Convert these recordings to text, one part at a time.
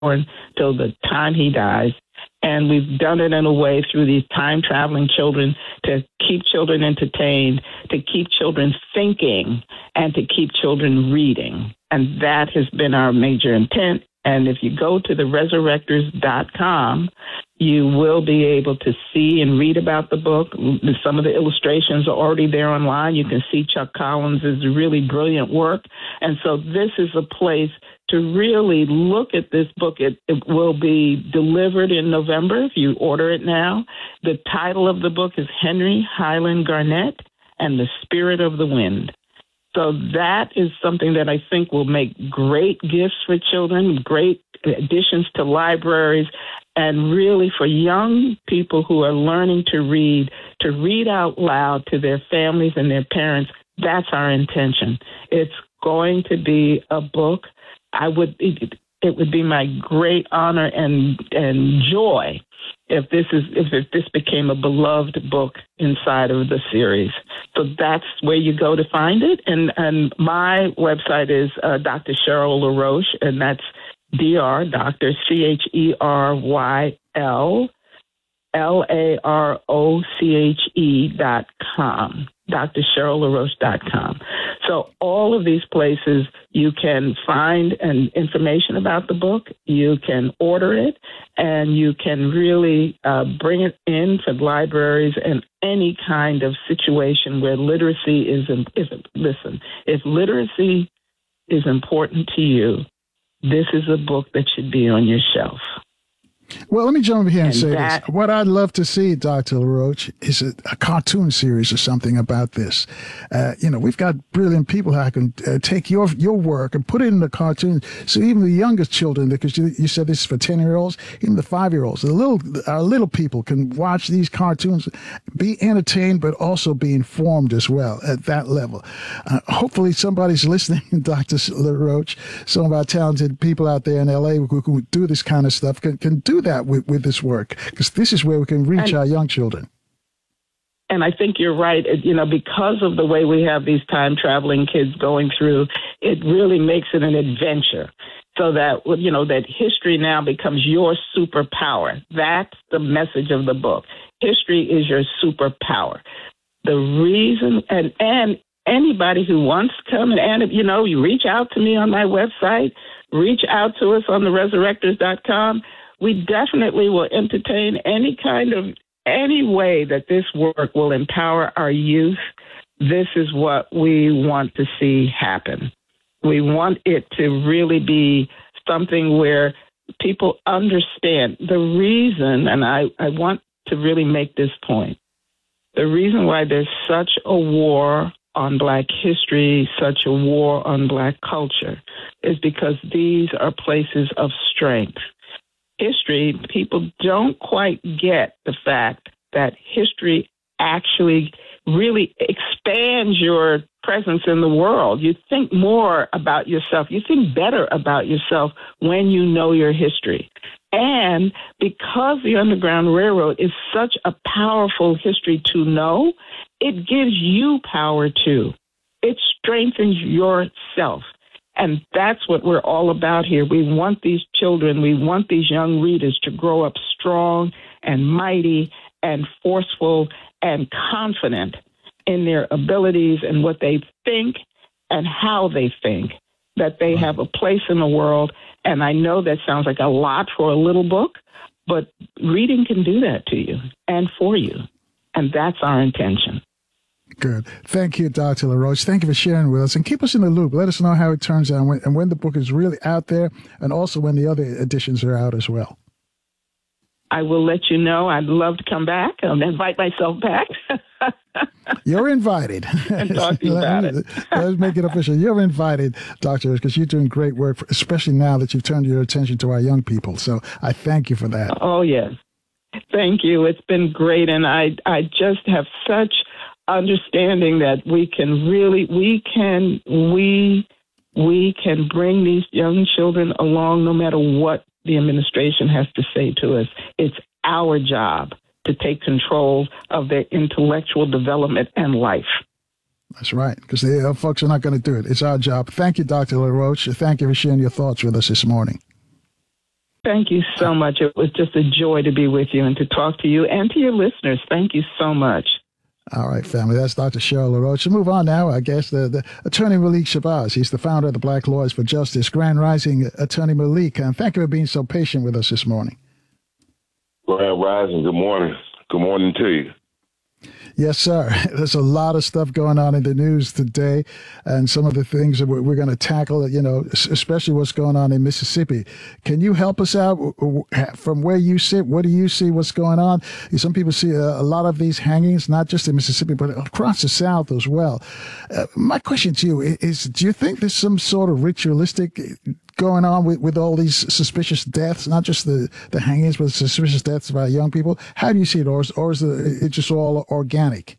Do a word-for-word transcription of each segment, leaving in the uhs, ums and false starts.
born till the time he dies. And we've done it in a way through these time-traveling children to keep children entertained, to keep children thinking, and to keep children reading. And that has been our major intent. And if you go to the resurrectors dot com, you will be able to see and read about the book. Some of the illustrations are already there online. You can see Chuck Collins' really brilliant work. And so this is a place to really look at this book. It, it will be delivered in November if you order it now. The title of the book is Henry Highland Garnet and the Spirit of the Wind. So that is something that I think will make great gifts for children, great additions to libraries, and really for young people who are learning to read, to read out loud to their families and their parents. That's our intention. It's going to be a book. I would, it, it would be my great honor and and joy if this is if, if this became a beloved book inside of the series. So that's where you go to find it. And and my website is uh, Doctor Cheryl LaRoche, and that's D R, Doctor C H E R Y L L A R O C H E dot com. Doctor Cheryl LaRoche dot com. So all of these places you can find an information about the book, you can order it, and you can really uh, bring it in to libraries and any kind of situation where literacy is, is, listen, if literacy is important to you, this is a book that should be on your shelf. Well, let me jump in here and, and say that, this. What I'd love to see, Doctor LaRoche, is a, a cartoon series or something about this. Uh, you know, we've got brilliant people who can uh, take your your work and put it in the cartoon. So even the youngest children, because you, you said this is for ten-year-olds, even the five-year-olds, the little our little people can watch these cartoons, be entertained, but also be informed as well at that level. Uh, hopefully somebody's listening, Doctor LaRoche, some of our talented people out there in L A who, who do this kind of stuff can, can do that with, with this work, because this is where we can reach and, our young children. And I think you're right. You know, because of the way we have these time traveling kids going through, it really makes it an adventure. So that, you know, that history now becomes your superpower. That's the message of the book. History is your superpower. The reason, and, and anybody who wants to come and, and, you know, you reach out to me on my website, reach out to us on the resurrectors dot com. We definitely will entertain any kind of, any way that this work will empower our youth. This is what we want to see happen. We want it to really be something where people understand the reason, and I, I want to really make this point, the reason why there's such a war on Black history, such a war on Black culture, is because these are places of strength. History, people don't quite get the fact that history actually really expands your presence in the world. You think more about yourself. You think better about yourself when you know your history. And because the Underground Railroad is such a powerful history to know, it gives you power too. It strengthens yourself. And that's what we're all about here. We want these children, we want these young readers to grow up strong and mighty and forceful and confident in their abilities and what they think and how they think, that they have a place in the world. And I know that sounds like a lot for a little book, but reading can do that to you and for you. And that's our intention. Good. Thank you, Doctor LaRoche. Thank you for sharing with us, and keep us in the loop. Let us know how it turns out and when, and when the book is really out there, and also when the other editions are out as well. I will let you know. I'd love to come back. I'll invite myself back. You're invited. And talk to you about it. Let's make it official. You're invited, Doctor, because you're doing great work, for, especially now that you've turned your attention to our young people. So I thank you for that. Oh, yes. Thank you. It's been great. And I, I just have such understanding that we can really, we can, we, we can bring these young children along no matter what the administration has to say to us. It's our job to take control of their intellectual development and life. That's right, because the uh, folks are not going to do it. It's our job. Thank you, Doctor LaRoche. Thank you for sharing your thoughts with us this morning. Thank you so much. It was just a joy to be with you and to talk to you and to your listeners. Thank you so much. All right, family. That's Doctor Cheryl LaRoche. Let's move on now. I guess the, the attorney Malik Shabazz. He's the founder of the Black Lawyers for Justice. Grand Rising, Attorney Malik. And thank you for being so patient with us this morning. Grand Rising. Good morning. Good morning to you. Yes, sir. There's a lot of stuff going on in the news today, and some of the things that we're, we're going to tackle, you know, especially what's going on in Mississippi. Can you help us out from where you sit? What do you see what's going on? Some people see a, a lot of these hangings, not just in Mississippi, but across the South as well. Uh, my question to you is, do you think there's some sort of ritualistic going on with, with all these suspicious deaths, not just the, the hangings, but the suspicious deaths of our young people? How do you see it? Or is, or is it just all organic?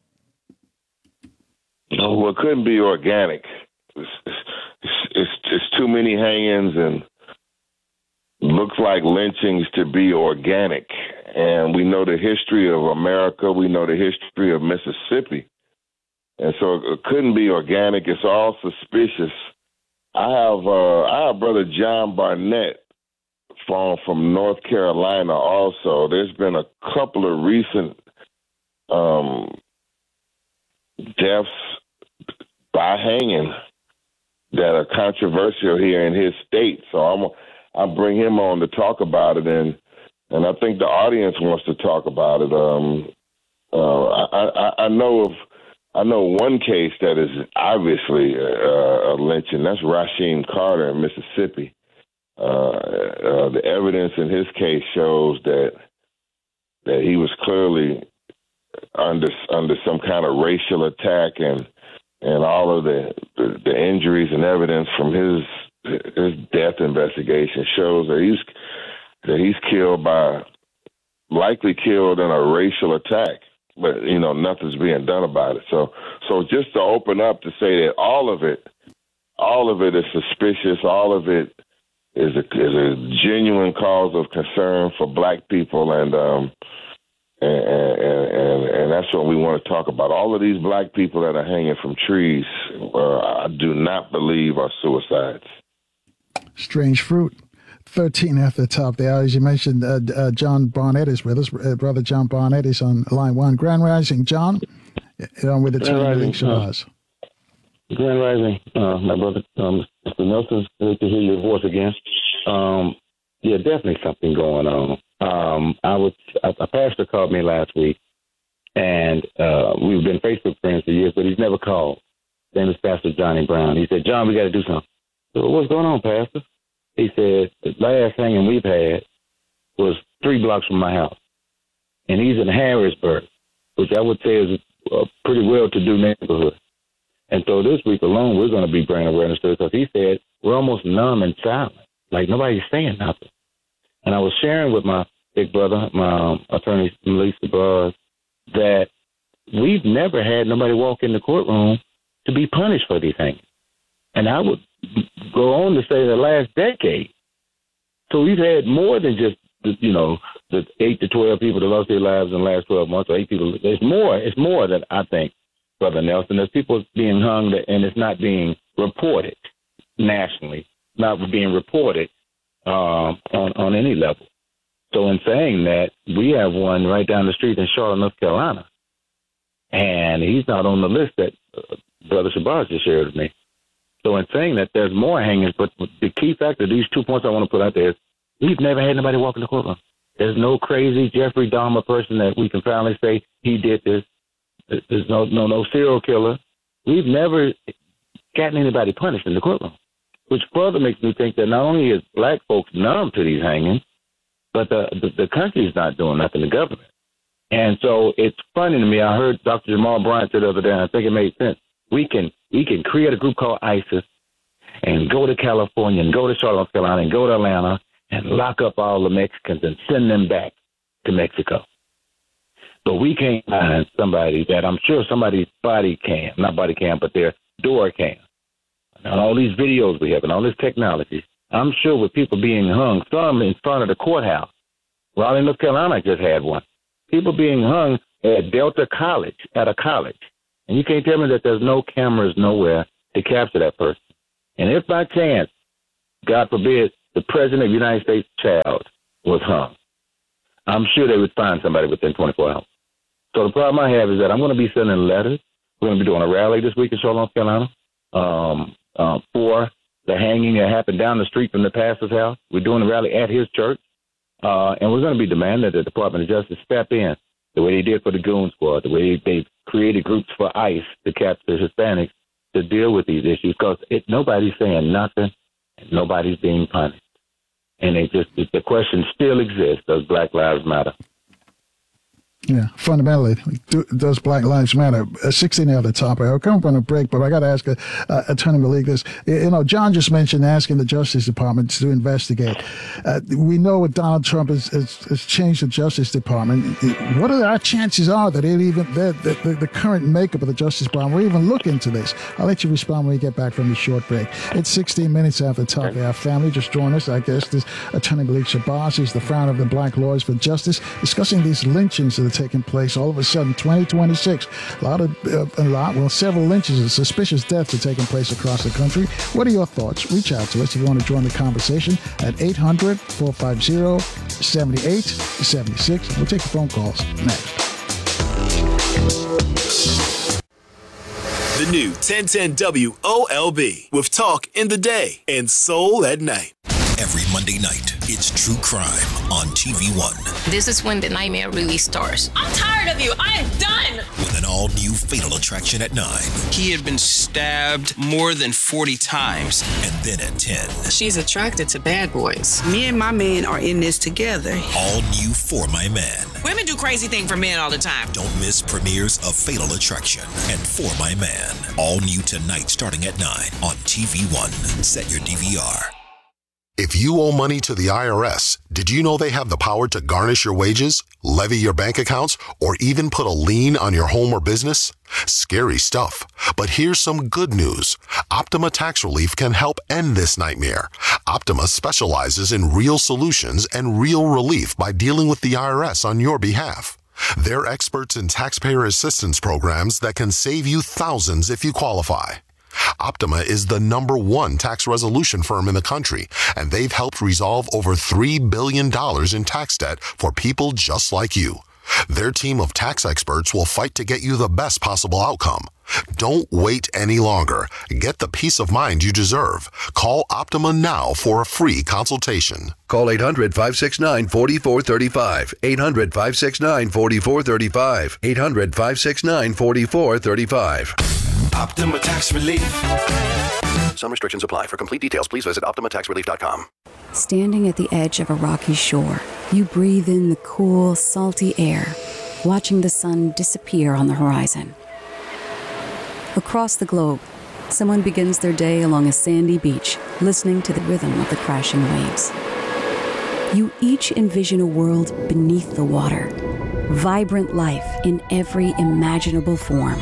No, well, it couldn't be organic. It's, it's, it's, it's too many hangings and looks like lynchings to be organic. And we know the history of America. We know the history of Mississippi. And so it couldn't be organic. It's all suspicious. I have uh, I have Brother John Barnett from from North Carolina also. There's been a couple of recent um, deaths by hanging that are controversial here in his state. So I'm I'll bring him on to talk about it, and and I think the audience wants to talk about it. Um, uh, I, I, I know of. I know one case that is obviously uh, a lynching. That's Rasheem Carter in Mississippi. Uh, uh, the evidence in his case shows that that he was clearly under under some kind of racial attack, and and all of the, the, the injuries and evidence from his his death investigation shows that he's that he's killed by likely killed in a racial attack. But, you know, nothing's being done about it. So so just to open up to say that all of it, all of it is suspicious. All of it is a, is a genuine cause of concern for black people. And, um, and, and, and, and that's what we want to talk about. All of these black people that are hanging from trees, uh, I do not believe are suicides. Strange fruit. thirteen at the top there. As you mentioned, uh, uh, John Barnett is with us. Uh, Brother John Barnett is on line one. Grand Rising, John, on with the Grand Rising. Shabazz. Uh, Grand Rising, uh, my brother, um, Mister Nelson. Good to hear your voice again. Um, yeah, definitely something going on. Um, I was a, a pastor called me last week, and uh, we've been Facebook friends for years, but he's never called. His name is Pastor Johnny Brown. He said, "John, we got to do something." So, what's going on, Pastor? He said, the last hanging we've had was three blocks from my house. And he's in Harrisburg, which I would say is a pretty well-to-do neighborhood. And so this week alone, we're going to be bringing awareness to it because he said we're almost numb and silent. Like nobody's saying nothing. And I was sharing with my big brother, my um, attorney, Malik Shabazz, that we've never had nobody walk in the courtroom to be punished for these things. And I would go on to say the last decade. So we've had more than just, you know, the eight to twelve people that lost their lives in the last twelve months, or eight people. There's more. It's more than I think, Brother Nelson. There's people being hung, and it's not being reported nationally, not being reported um, on, on any level. So in saying that, we have one right down the street in Charlotte, North Carolina. And he's not on the list that uh, Brother Shabazz just shared with me. So in saying that, there's more hangings, but the key factor, these two points I want to put out there is we've never had anybody walk in the courtroom. There's no crazy Jeffrey Dahmer person that we can finally say he did this. There's no no no serial killer. We've never gotten anybody punished in the courtroom, which further makes me think that not only is black folks numb to these hangings, but the, the, the country's not doing nothing, the government. And so it's funny to me. I heard Doctor Jamal Bryant say the other day, and I think it made sense. We can we can create a group called ISIS and go to California and go to Charlotte, North Carolina, and go to Atlanta and lock up all the Mexicans and send them back to Mexico. But we can't find somebody that I'm sure somebody's body cam, not body cam, but their door cam. And all these videos we have and all this technology, I'm sure with people being hung, some in front of the courthouse. Raleigh, North Carolina just had one. People being hung at Delta College, at a college. And you can't tell me that there's no cameras nowhere to capture that person. And if by chance, God forbid, the president of the United States child was hung, I'm sure they would find somebody within twenty-four hours. So the problem I have is that I'm going to be sending letters. We're going to be doing a rally this week in Charlotte, North Carolina, um, uh, for the hanging that happened down the street from the pastor's house. We're doing a rally at his church, uh, and we're going to be demanding that the Department of Justice step in the way they did for the Goon Squad, the way they created groups for ICE to capture Hispanics to deal with these issues, because nobody's saying nothing, and nobody's being punished. And they just the question still exists: does Black Lives Matter? Yeah, fundamentally, do, does Black Lives Matter? Uh, sixteen at the top. I'll come from a break, but I got to ask uh, uh, Attorney Malik this. You know, John just mentioned asking the Justice Department to investigate. Uh, we know what Donald Trump has, has, has changed the Justice Department. What are our chances are that it even that the, the, the current makeup of the Justice Department will even look into this? I'll let you respond when we get back from the short break. It's sixteen minutes after the top. Our family just joined us. I guess this Attorney Malik Shabazz. He's the founder of the Black Lawyers for Justice, discussing these lynchings that are taking place all of a sudden. twenty twenty-six, a lot of uh, a lot well several lynches and suspicious deaths are taking place across the country. What are your thoughts? Reach out to us if you want to join the conversation at eight hundred, four five zero, seven eight seven six. We'll take your phone calls next. The new ten ten W O L B with talk in the day and soul at night. Every Monday night, it's True Crime on T V one. This is when the nightmare really starts. I'm tired of you. I am done. With an all-new Fatal Attraction at nine. He had been stabbed more than forty times. And then at ten. She's attracted to bad boys. Me and my man are in this together. All new For My Man. Women do crazy things for men all the time. Don't miss premieres of Fatal Attraction and For My Man. All new tonight starting at nine on T V one. Set your D V R. If you owe money to the I R S, did you know they have the power to garnish your wages, levy your bank accounts, or even put a lien on your home or business? Scary stuff. But here's some good news. Optima Tax Relief can help end this nightmare. Optima specializes in real solutions and real relief by dealing with the I R S on your behalf. They're experts in taxpayer assistance programs that can save you thousands if you qualify. Optima is the number one tax resolution firm in the country, and they've helped resolve over three billion dollars in tax debt for people just like you. Their team of tax experts will fight to get you the best possible outcome. Don't wait any longer. Get the peace of mind you deserve. Call Optima now for a free consultation. Call eight hundred, five six nine, four four three five. eight hundred, five six nine, four four three five. eight hundred, five six nine, four four three five. Optima Tax Relief. Some restrictions apply. For complete details, please visit optima tax relief dot com. Standing at the edge of a rocky shore, you breathe in the cool, salty air, watching the sun disappear on the horizon. Across the globe, someone begins their day along a sandy beach, listening to the rhythm of the crashing waves. You each envision a world beneath the water, vibrant life in every imaginable form.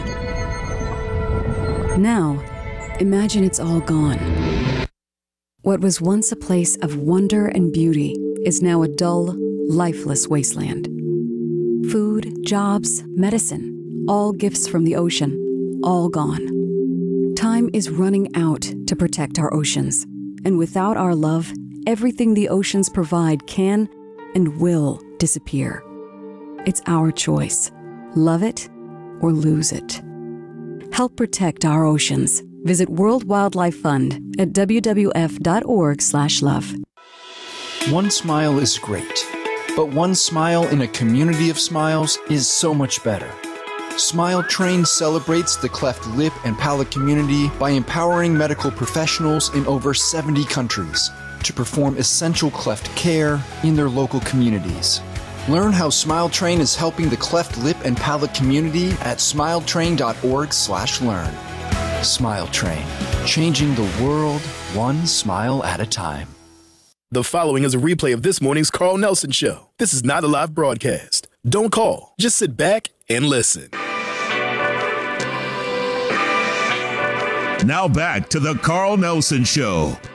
Now, imagine it's all gone. What was once a place of wonder and beauty is now a dull, lifeless wasteland. Food, jobs, medicine, all gifts from the ocean, all gone. Time is running out to protect our oceans, and without our love, everything the oceans provide can and will disappear. It's our choice. Love it or lose it. Help protect our oceans. Visit World Wildlife Fund at w w f dot org slash love. One smile is great, but one smile in a community of smiles is so much better. Smile Train celebrates the cleft lip and palate community by empowering medical professionals in over seventy countries to perform essential cleft care in their local communities. Learn how Smile Train is helping the cleft lip and palate community at smile train dot org slash learn. Smile Train, changing the world one smile at a time. The following is a replay of this morning's Carl Nelson Show. This is not a live broadcast. Don't call. Just sit back and listen. Now back to the Carl Nelson Show